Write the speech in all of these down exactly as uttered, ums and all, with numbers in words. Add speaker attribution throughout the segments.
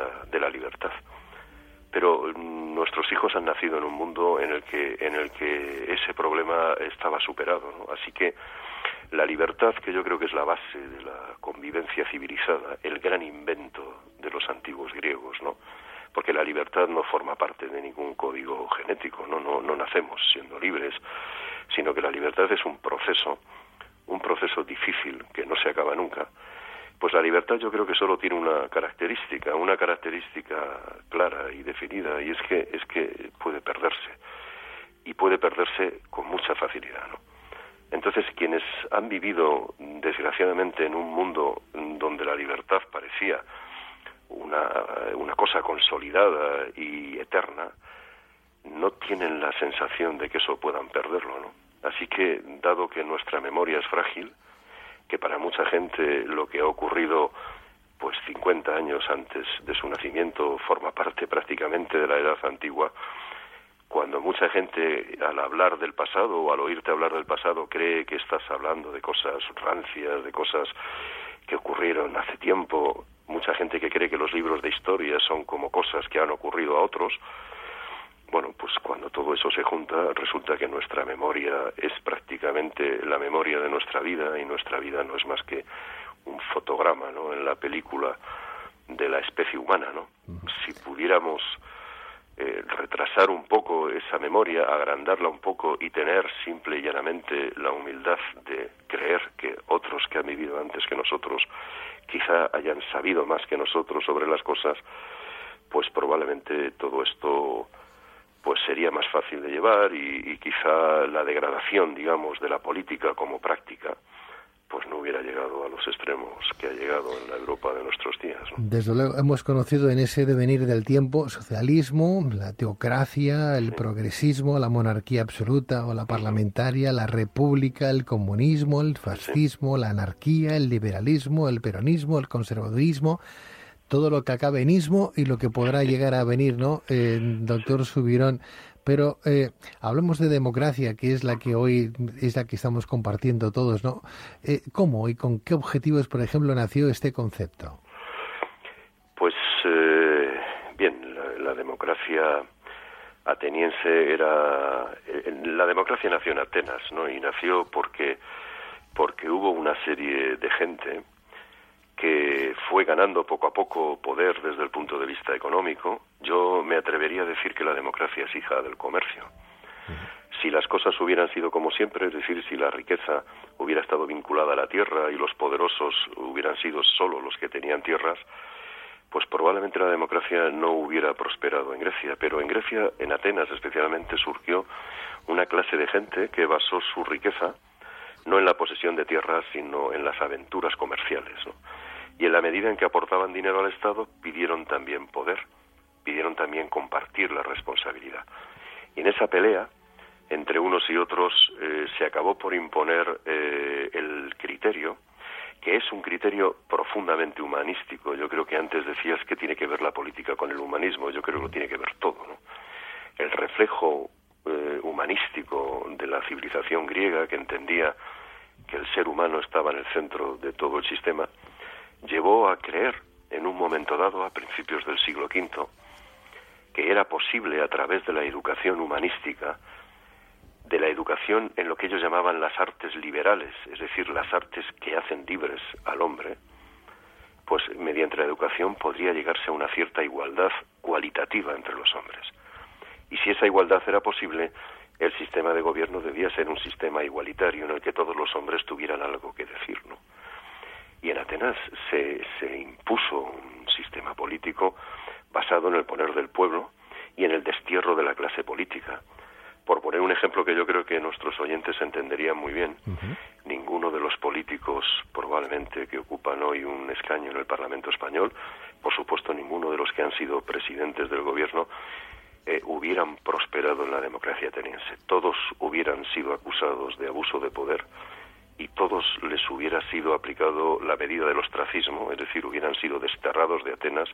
Speaker 1: la, de la libertad. Pero nuestros hijos han nacido en un mundo en el que en el que ese problema estaba superado, ¿no? Así que la libertad, que yo creo que es la base de la convivencia civilizada, el gran invento de los antiguos griegos, ¿no? Porque la libertad no forma parte de ningún código genético, ¿no? No, no nacemos siendo libres, sino que la libertad es un proceso, un proceso difícil que no se acaba nunca. Pues la libertad yo creo que solo tiene una característica, una característica clara y definida, y es que es que puede perderse, y puede perderse con mucha facilidad, ¿no? Entonces, quienes han vivido, desgraciadamente, en un mundo donde la libertad parecía una, una cosa consolidada y eterna, no tienen la sensación de que eso puedan perderlo, ¿no? Así que, dado que nuestra memoria es frágil, que para mucha gente lo que ha ocurrido pues cincuenta años antes de su nacimiento forma parte prácticamente de la edad antigua, cuando mucha gente al hablar del pasado o al oírte hablar del pasado cree que estás hablando de cosas rancias, de cosas que ocurrieron hace tiempo, mucha gente que cree que los libros de historia son como cosas que han ocurrido a otros, bueno, pues cuando todo eso se junta, resulta que nuestra memoria es prácticamente la memoria de nuestra vida, y nuestra vida no es más que un fotograma, ¿no?, en la película de la especie humana, ¿no? Si pudiéramos eh, retrasar un poco esa memoria, agrandarla un poco y tener simple y llanamente la humildad de creer que otros que han vivido antes que nosotros quizá hayan sabido más que nosotros sobre las cosas, pues probablemente todo esto pues sería más fácil de llevar, y, y quizá la degradación, digamos, de la política como práctica, pues no hubiera llegado a los extremos que ha llegado en la Europa de nuestros días, ¿no?
Speaker 2: Desde luego, hemos conocido en ese devenir del tiempo socialismo, la teocracia, el sí. progresismo, la monarquía absoluta o la parlamentaria, la república, el comunismo, el fascismo, sí. la anarquía, el liberalismo, el peronismo, el conservadurismo, todo lo que acabe en ismo y lo que podrá llegar a venir, ¿no, eh, doctor Subirón? Pero eh, hablemos de democracia, que es la que hoy es la que estamos compartiendo todos, ¿no? Eh, ¿Cómo y con qué objetivos, por ejemplo, nació este concepto?
Speaker 1: Pues eh, bien, la, la democracia ateniense era... La democracia nació en Atenas, ¿no? Y nació porque, porque hubo una serie de gente que fue ganando poco a poco poder desde el punto de vista económico. Yo me atrevería a decir que la democracia es hija del comercio. Si las cosas hubieran sido como siempre, es decir, si la riqueza hubiera estado vinculada a la tierra y los poderosos hubieran sido solo los que tenían tierras, pues probablemente la democracia no hubiera prosperado en Grecia. Pero en Grecia, en Atenas especialmente, surgió una clase de gente que basó su riqueza no en la posesión de tierras, sino en las aventuras comerciales, ¿no? Y en la medida en que aportaban dinero al Estado, pidieron también poder, pidieron también compartir la responsabilidad. Y en esa pelea, entre unos y otros, eh, se acabó por imponer eh, el criterio, que es un criterio profundamente humanístico. Yo creo que antes decías que tiene que ver la política con el humanismo, yo creo que lo tiene que ver todo, ¿no? El reflejo eh, humanístico de la civilización griega, que entendía que el ser humano estaba en el centro de todo el sistema, llevó a creer en un momento dado, a principios del siglo quinto, que era posible a través de la educación humanística, de la educación en lo que ellos llamaban las artes liberales, es decir, las artes que hacen libres al hombre, pues mediante la educación podría llegarse a una cierta igualdad cualitativa entre los hombres. Y si esa igualdad era posible, el sistema de gobierno debía ser un sistema igualitario en el que todos los hombres tuvieran algo que decir, ¿no? Y en Atenas se, se impuso un sistema político basado en el poder del pueblo y en el destierro de la clase política. Por poner un ejemplo que yo creo que nuestros oyentes entenderían muy bien, uh-huh. ninguno de los políticos probablemente que ocupan hoy un escaño en el Parlamento español, por supuesto ninguno de los que han sido presidentes del gobierno, eh, hubieran prosperado en la democracia ateniense. Todos hubieran sido acusados de abuso de poder y todos les hubiera sido aplicado la medida del ostracismo, es decir, hubieran sido desterrados de Atenas,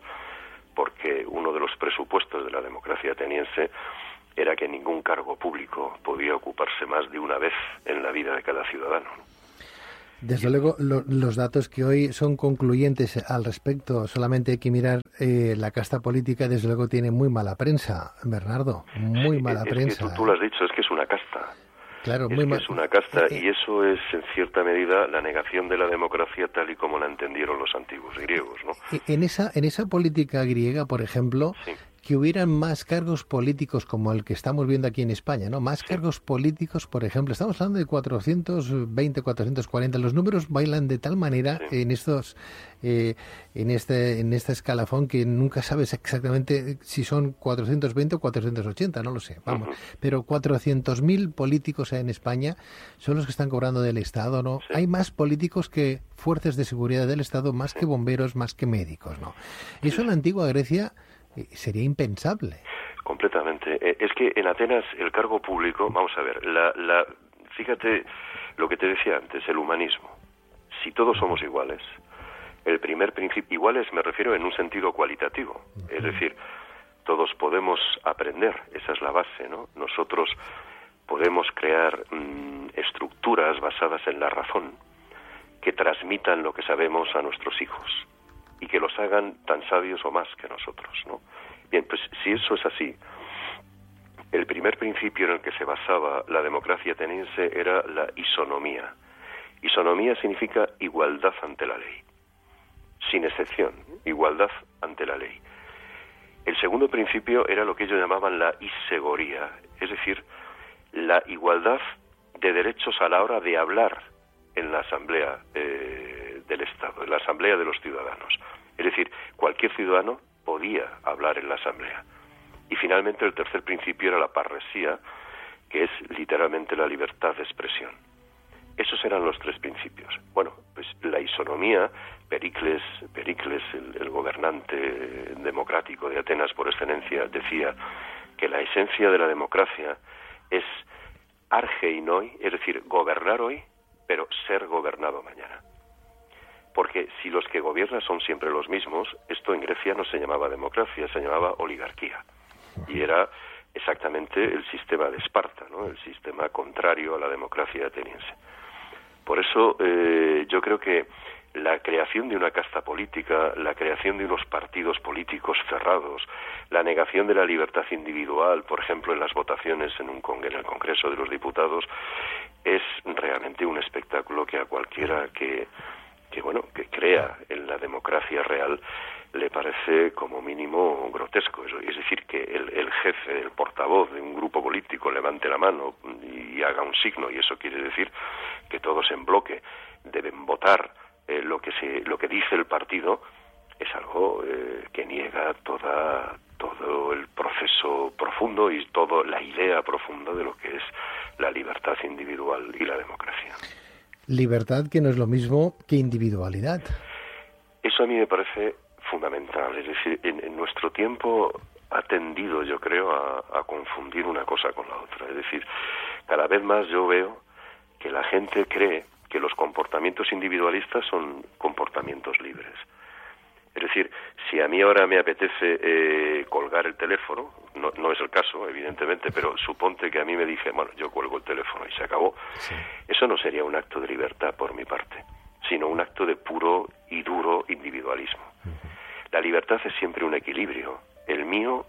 Speaker 1: porque uno de los presupuestos de la democracia ateniense era que ningún cargo público podía ocuparse más de una vez en la vida de cada ciudadano.
Speaker 2: Desde luego, lo, los datos que hoy son concluyentes al respecto, solamente hay que mirar eh, la casta política, desde luego tiene muy mala prensa, Bernardo, muy
Speaker 1: sí,
Speaker 2: mala
Speaker 1: es
Speaker 2: prensa.
Speaker 1: Que tú, tú lo has dicho, es que es una casta.
Speaker 2: Claro,
Speaker 1: es
Speaker 2: muy
Speaker 1: que
Speaker 2: mal.
Speaker 1: es una casta,
Speaker 2: eh,
Speaker 1: y eso es, en cierta medida, la negación de la democracia tal y como la entendieron los antiguos griegos, ¿no?
Speaker 2: En esa, en esa política griega, por ejemplo, sí. que hubieran más cargos políticos como el que estamos viendo aquí en España, ¿no? Más sí. cargos políticos, por ejemplo, estamos hablando de cuatrocientos veinte, cuatrocientos cuarenta. Los números bailan de tal manera sí. en estos, eh, en este, en este escalafón que nunca sabes exactamente si son cuatrocientos veinte o cuatrocientos ochenta, no lo sé. Vamos, uh-huh. pero cuatrocientos mil políticos en España son los que están cobrando del Estado, ¿no? Sí. Hay más políticos que fuerzas de seguridad del Estado, más sí. que bomberos, más que médicos, ¿no? Eso sí. en la antigua Grecia sería impensable.
Speaker 1: Completamente. Es que en Atenas el cargo público, vamos a ver, la, la, fíjate lo que te decía antes, el humanismo. Si todos somos iguales, el primer principio, iguales me refiero en un sentido cualitativo, uh-huh. es decir, todos podemos aprender, esa es la base, ¿no? Nosotros podemos crear mmm, estructuras basadas en la razón que transmitan lo que sabemos a nuestros hijos y que los hagan tan sabios o más que nosotros, ¿no? Bien, pues si eso es así, el primer principio en el que se basaba la democracia ateniense era la isonomía. Isonomía significa igualdad ante la ley, sin excepción, igualdad ante la ley. El segundo principio era lo que ellos llamaban la isegoría, es decir, la igualdad de derechos a la hora de hablar en la asamblea eh, del Estado, en la asamblea de los ciudadanos. Es decir, cualquier ciudadano podía hablar en la asamblea. Y finalmente el tercer principio era la parresía, que es literalmente la libertad de expresión. Esos eran los tres principios. Bueno, pues la isonomía, Pericles, Pericles el, el gobernante democrático de Atenas por excelencia, decía que la esencia de la democracia es arge noi, es decir, gobernar hoy, pero ser gobernado mañana. Porque si los que gobiernan son siempre los mismos, esto en Grecia no se llamaba democracia, se llamaba oligarquía. Y era exactamente el sistema de Esparta, ¿no? El sistema contrario a la democracia ateniense. Por eso eh, yo creo que la creación de una casta política, la creación de unos partidos políticos cerrados, la negación de la libertad individual, por ejemplo, en las votaciones en, un con- en el Congreso de los Diputados, es realmente un espectáculo que a cualquiera que, que, bueno, que crea en la democracia real le parece como mínimo grotesco. Es decir, que el, el jefe, el portavoz de un grupo político levante la mano y haga un signo, y eso quiere decir que todos en bloque deben votar eh, lo que se, lo que dice el partido, es algo eh, que niega toda todo el proceso profundo y toda la idea profunda de lo que es la libertad individual y la democracia.
Speaker 2: Libertad que no es lo mismo que individualidad.
Speaker 1: Eso a mí me parece fundamental. Es decir, en, en nuestro tiempo ha tendido, yo creo, a, a confundir una cosa con la otra. Es decir, cada vez más yo veo que la gente cree que los comportamientos individualistas son comportamientos libres. Es decir, si a mí ahora me apetece eh, colgar el teléfono, no, no es el caso, evidentemente, pero suponte que a mí me dice, bueno, yo cuelgo el teléfono y se acabó. Sí. Eso no sería un acto de libertad por mi parte, sino un acto de puro y duro individualismo. Uh-huh. La libertad es siempre un equilibrio, el mío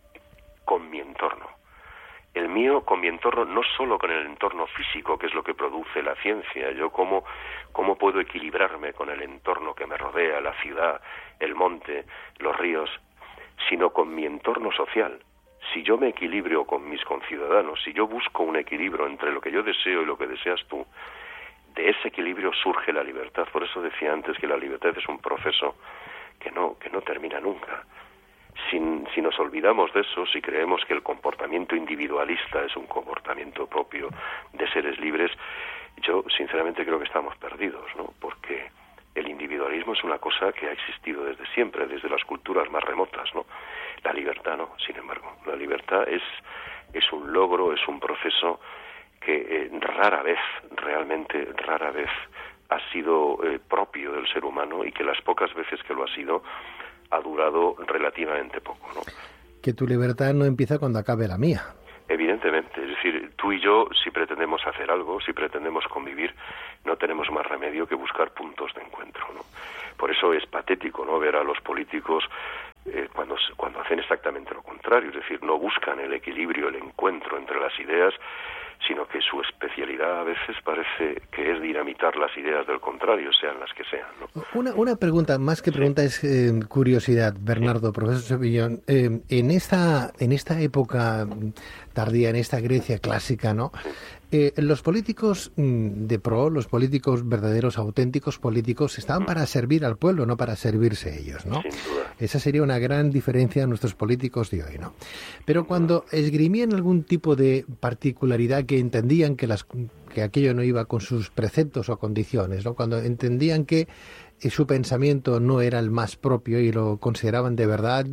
Speaker 1: con mi entorno. El mío con mi entorno, no solo con el entorno físico, que es lo que produce la ciencia. Yo cómo, cómo puedo equilibrarme con el entorno que me rodea, la ciudad, el monte, los ríos, sino con mi entorno social. Si yo me equilibro con mis conciudadanos, si yo busco un equilibrio entre lo que yo deseo y lo que deseas tú, de ese equilibrio surge la libertad. Por eso decía antes que la libertad es un proceso que no, que no termina nunca. Si, si nos olvidamos de eso, si creemos que el comportamiento individualista es un comportamiento propio de seres libres, yo sinceramente creo que estamos perdidos, ¿no? Porque el individualismo es una cosa que ha existido desde siempre, desde las culturas más remotas, ¿no? La libertad no, sin embargo. La libertad es, es un logro, es un proceso que eh, rara vez, realmente rara vez, ha sido eh, propio del ser humano, y que las pocas veces que lo ha sido ha durado relativamente poco, ¿no?
Speaker 2: Que tu libertad no empieza cuando acabe la mía.
Speaker 1: Evidentemente. evidentemente. Es decir, tú y yo, si pretendemos hacer algo, si pretendemos convivir, no tenemos más remedio que buscar puntos de encuentro, ¿no? Por eso es patético, ¿no?, ver a los políticos eh, cuando, cuando hacen exactamente lo contrario. Es decir, no buscan el equilibrio, el encuentro entre las ideas, sino que su especialidad a veces parece que es dinamitar las ideas del contrario, sean las que sean, ¿no?
Speaker 2: Una, una pregunta, más que pregunta, sí. es eh, curiosidad, Bernardo, sí. Profesor Sevillón. Eh, en esta en esta época tardía, en esta Grecia clásica, ¿no? Sí. Eh, los políticos de pro, los políticos verdaderos, auténticos políticos, estaban mm. para servir al pueblo, no para servirse ellos, ¿no?
Speaker 1: Sin duda.
Speaker 2: Esa sería una gran diferencia de nuestros políticos de hoy, ¿no? Pero cuando esgrimían algún tipo de particularidad que entendían que las que aquello no iba con sus preceptos o condiciones, ¿no? Cuando entendían que su pensamiento no era el más propio y lo consideraban de verdad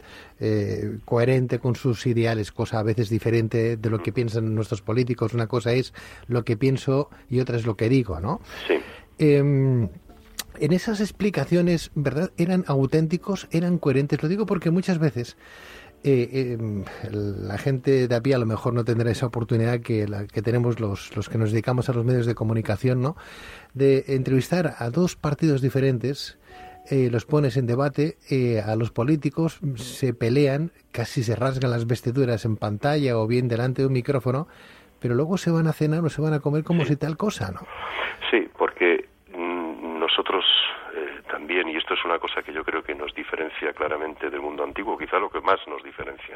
Speaker 2: eh, coherente con sus ideales, cosa a veces diferente de lo que piensan nuestros políticos. Una cosa es lo que pienso y otra es lo que digo, ¿no?
Speaker 1: Sí.
Speaker 2: Eh, en esas explicaciones, ¿verdad?, eran auténticos, eran coherentes. Lo digo porque muchas veces Eh, eh, la gente de a pie a lo mejor no tendrá esa oportunidad que la que tenemos los, los que nos dedicamos a los medios de comunicación, ¿no?, de entrevistar a dos partidos diferentes, eh, los pones en debate, eh, a los políticos se pelean, casi se rasgan las vestiduras en pantalla o bien delante de un micrófono, pero luego se van a cenar o se van a comer como
Speaker 1: sí.
Speaker 2: si tal cosa, ¿no?
Speaker 1: Sí, porque mmm, nosotros eh, también, y esto es una cosa que yo creo que nos diferencia claramente del mundo antiguo, quizá lo que más nos diferencia,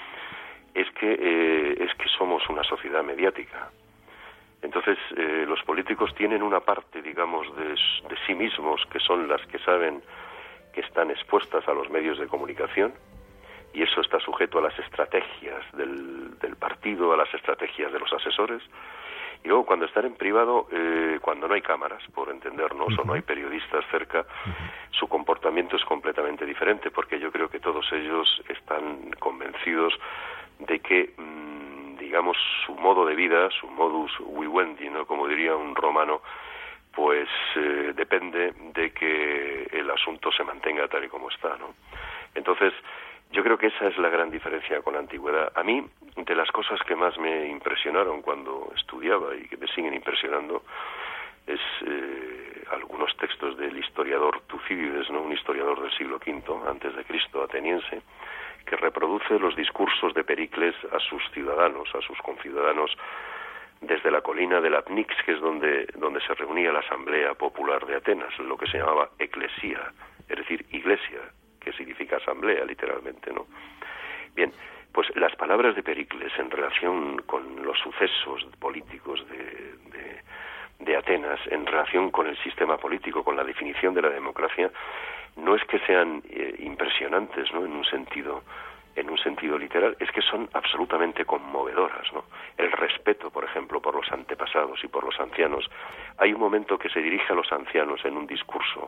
Speaker 1: es que eh, es que somos una sociedad mediática. Entonces, eh, los políticos tienen una parte, digamos, de, de sí mismos, que son las que saben que están expuestas a los medios de comunicación, y eso está sujeto a las estrategias del, del partido, a las estrategias de los asesores. Y luego, cuando están en privado, eh, cuando no hay cámaras, por entendernos, uh-huh. o no hay periodistas cerca, uh-huh. su comportamiento es completamente diferente, porque yo creo que todos ellos están convencidos de que, mmm, digamos, su modo de vida, su modus vivendi, ¿no?, como diría un romano, pues eh, depende de que el asunto se mantenga tal y como está, ¿no? Entonces, yo creo que esa es la gran diferencia con la antigüedad. A mí, de las cosas que más me impresionaron cuando estudiaba y que me siguen impresionando, es eh, algunos textos del historiador Tucídides, ¿no?, un historiador del siglo quinto antes de Cristo, ateniense, que reproduce los discursos de Pericles a sus ciudadanos, a sus conciudadanos, desde la colina de Latnix, que es donde, donde se reunía la Asamblea Popular de Atenas, lo que se llamaba eclesía, es decir, iglesia, que significa asamblea, literalmente, ¿no? Bien, pues las palabras de Pericles en relación con los sucesos políticos de, de, de Atenas, en relación con el sistema político, con la definición de la democracia, no es que sean eh, impresionantes, ¿no?, en un sentido en un sentido literal, es que son absolutamente conmovedoras, ¿no? El respeto, por ejemplo, por los antepasados y por los ancianos. Hay un momento que se dirige a los ancianos en un discurso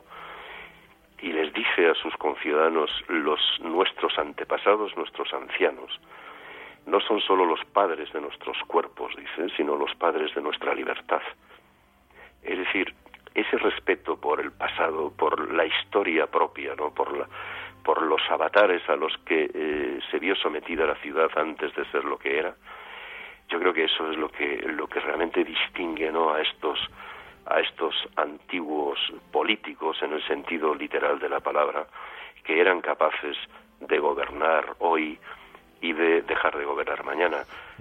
Speaker 1: y les dice a sus conciudadanos: los nuestros antepasados, nuestros ancianos, no son solo los padres de nuestros cuerpos, dicen, sino los padres de nuestra libertad. Es decir, ese respeto por el pasado, por la historia propia, ¿no?, por la, por los avatares a los que eh, se vio sometida la ciudad antes de ser lo que era, yo creo que eso es lo que lo que realmente distingue, ¿no?, a estos a estos antiguos políticos en el sentido literal de la palabra, que eran capaces de gobernar hoy y de dejar de gobernar mañana.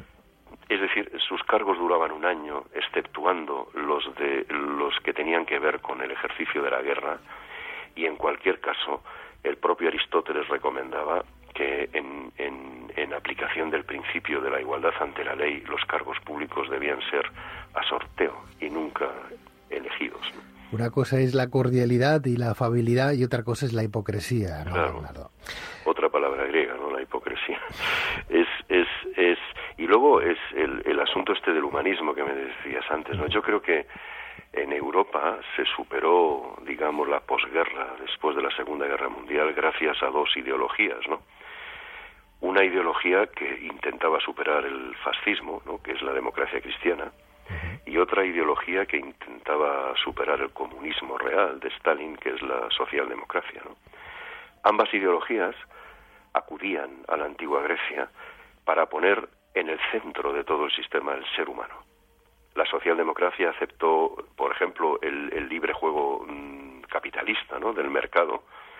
Speaker 1: Es decir, sus cargos duraban un año, exceptuando los de los que tenían que ver con el ejercicio de la guerra, y en cualquier caso el propio Aristóteles recomendaba que en, en, en aplicación del principio de la igualdad ante la ley, los cargos públicos debían ser a sorteo y nunca elegidos, ¿no?
Speaker 2: Una cosa es la cordialidad y la afabilidad y otra cosa es la hipocresía, ¿no,
Speaker 1: claro.
Speaker 2: Bernardo?
Speaker 1: Otra palabra griega, ¿no?, la hipocresía. es, es, es, y luego es el, el asunto este del humanismo que me decías antes, ¿no? Yo creo que en Europa se superó, digamos, la posguerra después de la Segunda Guerra Mundial gracias a dos ideologías, ¿no? Una ideología que intentaba superar el fascismo, ¿no?, que es la democracia cristiana, y otra ideología que intentaba superar el comunismo real de Stalin, que es la socialdemocracia, ¿no? Ambas ideologías acudían a la antigua Grecia para poner en el centro de todo el sistema el ser humano. La socialdemocracia aceptó, por ejemplo, el, el libre juego mmm, capitalista, ¿no?, del mercado,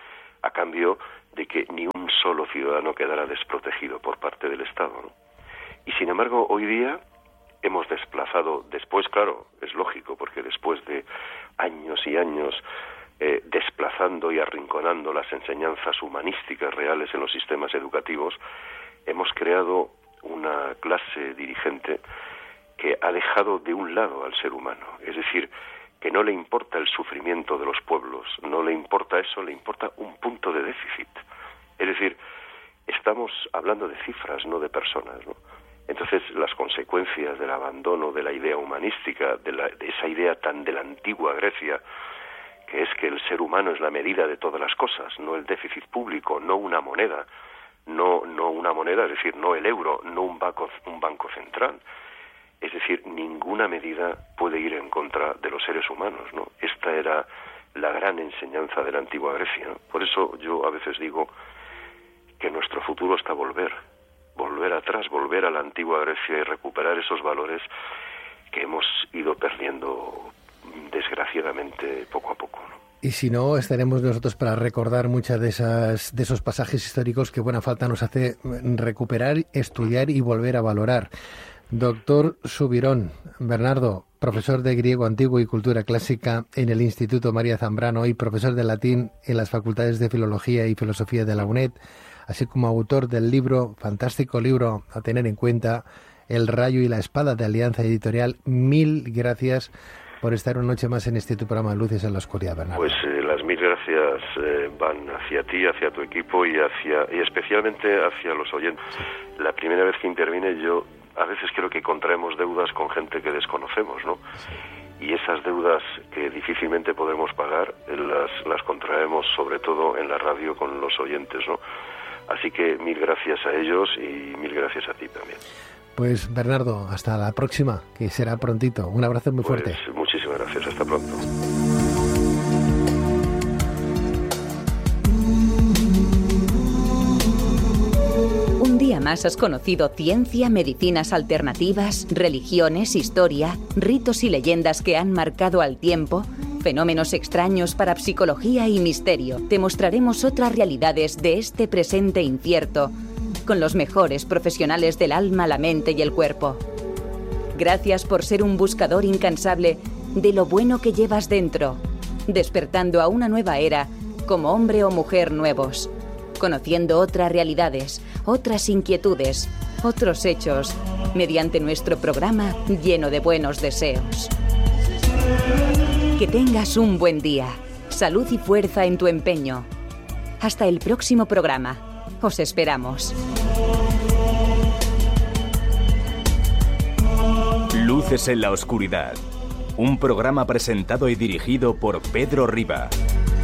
Speaker 1: a cambio de que ni un solo ciudadano quedara desprotegido por parte del Estado, ¿no? Y sin embargo, hoy día hemos desplazado, después, claro, es lógico, porque después de años y años eh, desplazando y arrinconando las enseñanzas humanísticas reales en los sistemas educativos, hemos creado una clase dirigente que ha dejado de un lado al ser humano, es decir, que no le importa el sufrimiento de los pueblos, no le importa eso, le importa un punto de déficit. Es decir, estamos hablando de cifras, no de personas, ¿no? Entonces, las consecuencias del abandono de la idea humanística, de, la, de esa idea tan de la antigua Grecia, que es que el ser humano es la medida de todas las cosas, no el déficit público, no una moneda, no, no una moneda, es decir, no el euro, no un banco, un banco central. Es decir, ninguna medida puede ir en contra de los seres humanos, ¿no? Esta era la gran enseñanza de la antigua Grecia, ¿no? Por eso yo a veces digo que nuestro futuro está volver, volver atrás, volver a la antigua Grecia y recuperar esos valores que hemos ido perdiendo desgraciadamente poco a poco, ¿no?
Speaker 2: Y si no, estaremos nosotros para recordar muchas de esas de esos pasajes históricos que buena falta nos hace recuperar, estudiar y volver a valorar. Doctor Subirón, Bernardo, profesor de griego antiguo y cultura clásica en el Instituto María Zambrano y profesor de latín en las facultades de Filología y Filosofía de la UNED, así como autor del libro, fantástico libro a tener en cuenta, El rayo y la espada, de Alianza Editorial. Mil gracias por estar una noche más en este tu programa Luces en la Oscuridad, Bernardo.
Speaker 1: Pues eh, las mil gracias eh, van hacia ti, hacia tu equipo y hacia y especialmente hacia los oyentes. La primera vez que intervine yo a veces creo que contraemos deudas con gente que desconocemos, ¿no? Y esas deudas que difícilmente podremos pagar, las, las contraemos sobre todo en la radio con los oyentes, ¿no? Así que mil gracias a ellos y mil gracias a ti también.
Speaker 2: Pues Bernardo, hasta la próxima, que será prontito. Un abrazo muy
Speaker 1: pues,
Speaker 2: fuerte.
Speaker 1: Muchísimas gracias, hasta pronto.
Speaker 3: Más has conocido ciencia, medicinas alternativas, religiones, historia, ritos y leyendas que han marcado al tiempo, fenómenos extraños, parapsicología y misterio. Te mostraremos otras realidades de este presente incierto, con los mejores profesionales del alma, la mente y el cuerpo. Gracias por ser un buscador incansable de lo bueno que llevas dentro, despertando a una nueva era como hombre o mujer nuevos, conociendo otras realidades, otras inquietudes, otros hechos, mediante nuestro programa lleno de buenos deseos. Que tengas un buen día, salud y fuerza en tu empeño. Hasta el próximo programa. Os esperamos.
Speaker 4: Luces en la Oscuridad. Un programa presentado y dirigido por Pedro Riba.